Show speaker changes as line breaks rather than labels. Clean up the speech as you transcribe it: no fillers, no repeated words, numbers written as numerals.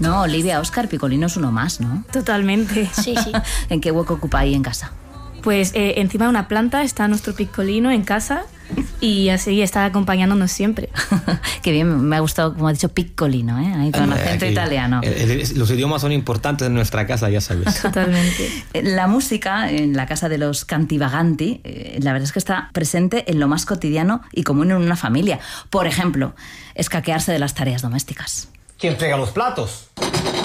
No, Olivia, Óscar, Piccolino es uno más, ¿no?
Totalmente.
Sí, sí.
¿En qué hueco ocupa ahí en casa?
Pues encima de una planta está nuestro Piccolino en casa y así está acompañándonos siempre.
Qué bien, me ha gustado, como ha dicho, Piccolino, ¿eh? Ahí con acento italiano.
Los idiomas son importantes en nuestra casa, ya sabes.
Totalmente.
La música en la casa de los Cantivaganti, la verdad es que está presente en lo más cotidiano y común en una familia. Por ejemplo, escaquearse de las tareas domésticas.
¿Quién frega los platos?